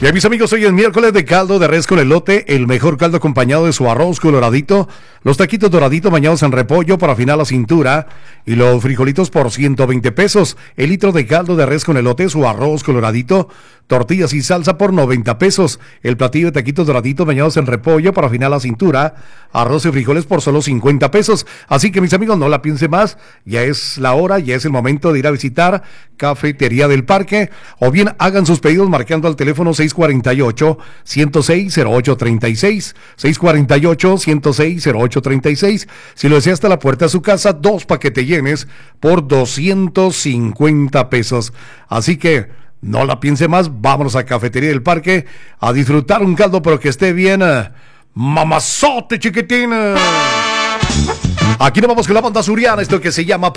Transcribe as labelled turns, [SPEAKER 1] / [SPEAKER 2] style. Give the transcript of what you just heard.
[SPEAKER 1] Ya mis amigos, hoy es miércoles de caldo de res con elote, el mejor caldo acompañado de su arroz coloradito, los taquitos doraditos bañados en repollo para afinar la cintura y los frijolitos por 120 pesos, el litro de caldo de res con elote, su arroz coloradito, tortillas y salsa por 90 pesos, el platillo de taquitos doraditos bañados en repollo para afinar la cintura, arroz y frijoles por solo 50 pesos. Así que mis amigos, no la piense más, ya es la hora, ya es el momento de ir a visitar Cafetería del Parque, o bien hagan sus pedidos marcando al teléfono 648-106-0836, 648-106-0836. Si lo desea hasta la puerta de su casa, 2 pa' que te llenes por 250 pesos. Así que no la piense más, vámonos a Cafetería del Parque a disfrutar un caldo, pero que esté bien mamazote, chiquitín. Aquí nos vamos con la banda suriana, esto que se llama